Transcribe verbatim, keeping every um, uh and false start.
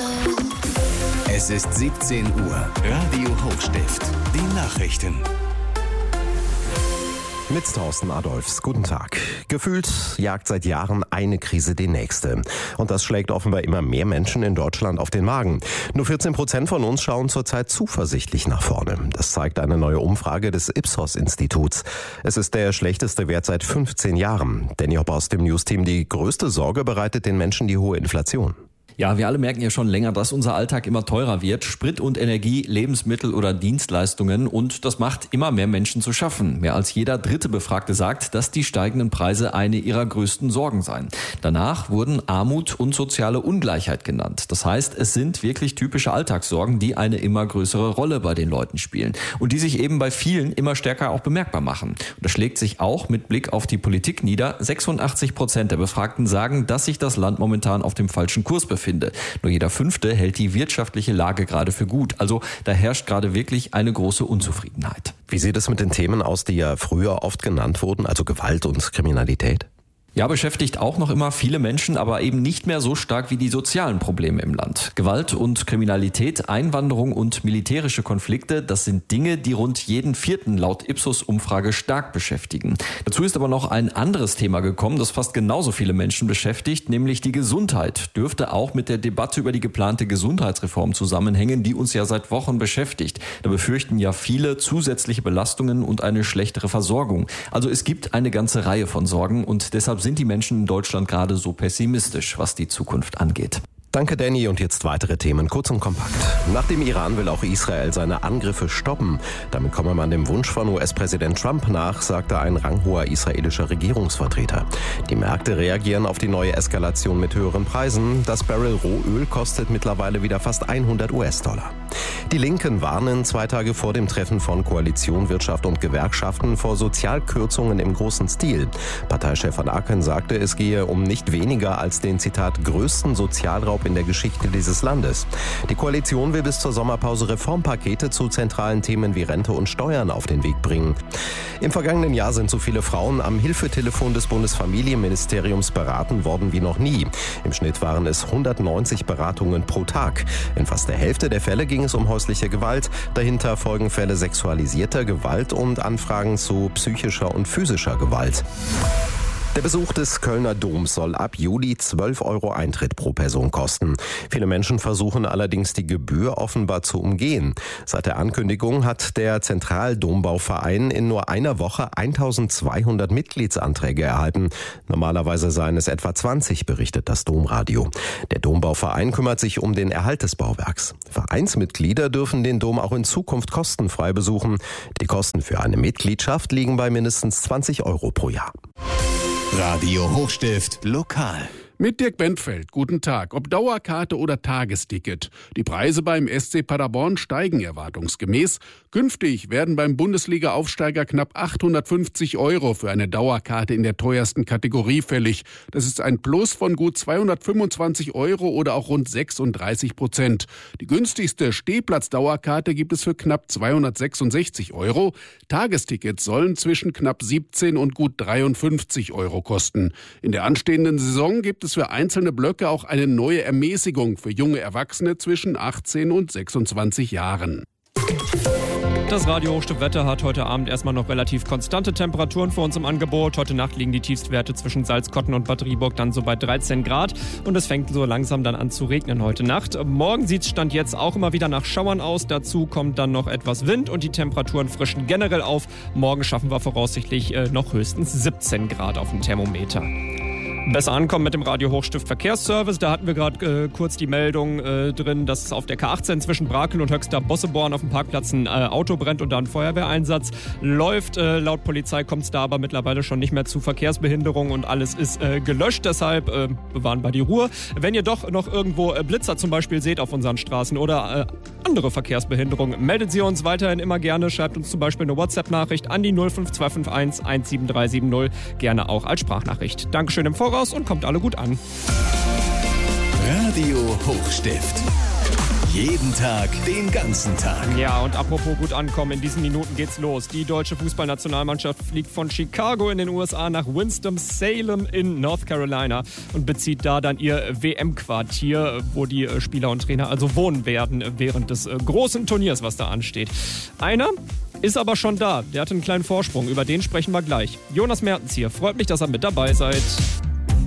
Es ist siebzehn Uhr. Radio Hochstift. Die Nachrichten. Mit Thorsten Adolfs. Guten Tag. Gefühlt jagt seit Jahren eine Krise die nächste. Und das schlägt offenbar immer mehr Menschen in Deutschland auf den Magen. Nur vierzehn Prozent von uns schauen zurzeit zuversichtlich nach vorne. Das zeigt eine neue Umfrage des Ipsos-Instituts. Es ist der schlechteste Wert seit fünfzehn Jahren. Danny Hopp aus dem News-Team. Die größte Sorge bereitet den Menschen die hohe Inflation. Ja, wir alle merken ja schon länger, dass unser Alltag immer teurer wird. Sprit und Energie, Lebensmittel oder Dienstleistungen. Und das macht immer mehr Menschen zu schaffen. Mehr als jeder dritte Befragte sagt, dass die steigenden Preise eine ihrer größten Sorgen seien. Danach wurden Armut und soziale Ungleichheit genannt. Das heißt, es sind wirklich typische Alltagssorgen, die eine immer größere Rolle bei den Leuten spielen. Und die sich eben bei vielen immer stärker auch bemerkbar machen. Und das schlägt sich auch mit Blick auf die Politik nieder. sechsundachtzig Prozent der Befragten sagen, dass sich das Land momentan auf dem falschen Kurs befindet. Finde. Nur jeder Fünfte hält die wirtschaftliche Lage gerade für gut. Also da herrscht gerade wirklich eine große Unzufriedenheit. Wie sieht es mit den Themen aus, die ja früher oft genannt wurden, also Gewalt und Kriminalität? Ja, beschäftigt auch noch immer viele Menschen, aber eben nicht mehr so stark wie die sozialen Probleme im Land. Gewalt und Kriminalität, Einwanderung und militärische Konflikte, das sind Dinge, die rund jeden Vierten laut Ipsos-Umfrage stark beschäftigen. Dazu ist aber noch ein anderes Thema gekommen, das fast genauso viele Menschen beschäftigt, nämlich die Gesundheit. Dürfte auch mit der Debatte über die geplante Gesundheitsreform zusammenhängen, die uns ja seit Wochen beschäftigt. Da befürchten ja viele zusätzliche Belastungen und eine schlechtere Versorgung. Also es gibt eine ganze Reihe von Sorgen und deshalb sind die Menschen in Deutschland gerade so pessimistisch, was die Zukunft angeht. Danke, Danny. Und jetzt weitere Themen, kurz und kompakt. Nach dem Iran will auch Israel seine Angriffe stoppen. Damit komme man dem Wunsch von U S-Präsident Trump nach, sagte ein ranghoher israelischer Regierungsvertreter. Die Märkte reagieren auf die neue Eskalation mit höheren Preisen. Das Barrel Rohöl kostet mittlerweile wieder fast hundert US-Dollar. Die Linken warnen zwei Tage vor dem Treffen von Koalition, Wirtschaft und Gewerkschaften vor Sozialkürzungen im großen Stil. Parteichef Van Aken sagte, es gehe um nicht weniger als den, Zitat, größten Sozialraub in der Geschichte dieses Landes. Die Koalition will bis zur Sommerpause Reformpakete zu zentralen Themen wie Rente und Steuern auf den Weg bringen. Im vergangenen Jahr sind so viele Frauen am Hilfetelefon des Bundesfamilienministeriums beraten worden wie noch nie. Im Schnitt waren es hundertneunzig Beratungen pro Tag. In fast der Hälfte der Fälle ging es um häusliche Gewalt. Dahinter folgen Fälle sexualisierter Gewalt und Anfragen zu psychischer und physischer Gewalt. Der Besuch des Kölner Doms soll ab Juli zwölf Euro Eintritt pro Person kosten. Viele Menschen versuchen allerdings, die Gebühr offenbar zu umgehen. Seit der Ankündigung hat der Zentraldombauverein in nur einer Woche eintausendzweihundert Mitgliedsanträge erhalten. Normalerweise seien es etwa zwanzig, berichtet das Domradio. Der Dombauverein kümmert sich um den Erhalt des Bauwerks. Vereinsmitglieder dürfen den Dom auch in Zukunft kostenfrei besuchen. Die Kosten für eine Mitgliedschaft liegen bei mindestens zwanzig Euro pro Jahr. Radio Hochstift lokal. Mit Dirk Bentfeld, guten Tag. Ob Dauerkarte oder Tagesticket. Die Preise beim S C Paderborn steigen erwartungsgemäß. Künftig werden beim Bundesliga-Aufsteiger knapp achthundertfünfzig Euro für eine Dauerkarte in der teuersten Kategorie fällig. Das ist ein Plus von gut zweihundertfünfundzwanzig Euro oder auch rund sechsunddreißig Prozent. Die günstigste Stehplatzdauerkarte gibt es für knapp zweihundertsechsundsechzig Euro. Tagestickets sollen zwischen knapp siebzehn und gut dreiundfünfzig Euro kosten. In der anstehenden Saison gibt es für einzelne Blöcke auch eine neue Ermäßigung für junge Erwachsene zwischen achtzehn und sechsundzwanzig Jahren. Das Radio Hochstift-Wetter hat heute Abend erstmal noch relativ konstante Temperaturen für uns im Angebot. Heute Nacht liegen die Tiefstwerte zwischen Salzkotten und Bad Rieburg dann so bei dreizehn Grad. Und es fängt so langsam dann an zu regnen heute Nacht. Morgen sieht es Stand jetzt auch immer wieder nach Schauern aus. Dazu kommt dann noch etwas Wind und die Temperaturen frischen generell auf. Morgen schaffen wir voraussichtlich äh, noch höchstens siebzehn Grad auf dem Thermometer. Besser ankommen mit dem Radio Hochstift Verkehrsservice. Da hatten wir gerade äh, kurz die Meldung äh, drin, dass auf der K achtzehn zwischen Brakel und Höxter Bosseborn auf dem Parkplatz ein äh, Auto brennt und da ein Feuerwehreinsatz läuft. Äh, laut Polizei kommt es da aber mittlerweile schon nicht mehr zu Verkehrsbehinderung und alles ist äh, gelöscht. Deshalb äh, bewahren wir die Ruhe. Wenn ihr doch noch irgendwo äh, Blitzer zum Beispiel seht auf unseren Straßen oder äh, andere Verkehrsbehinderungen, meldet sie uns weiterhin immer gerne. Schreibt uns zum Beispiel eine WhatsApp-Nachricht an die null fünf zwei fünf eins eins sieben drei sieben null. Gerne auch als Sprachnachricht. Dankeschön im Voraus und kommt alle gut an. Radio Hochstift. Jeden Tag, den ganzen Tag. Ja, und apropos gut ankommen, in diesen Minuten geht's los. Die deutsche Fußballnationalmannschaft fliegt von Chicago in den U S A nach Winston-Salem in North Carolina und bezieht da dann ihr W M-Quartier, wo die Spieler und Trainer also wohnen werden während des großen Turniers, was da ansteht. Einer ist aber schon da. Der hat einen kleinen Vorsprung. Über den sprechen wir gleich. Jonas Mertens hier. Freut mich, dass ihr mit dabei seid.